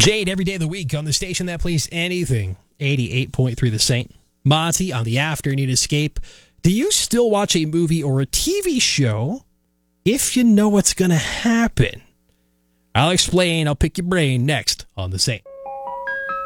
Jade every day of the week on the station that plays anything. 88.3 The Saint. Monty on the Afternoon Escape. Do you still watch a movie or a TV show if you know what's going to happen? I'll explain. I'll pick your brain next on The Saint.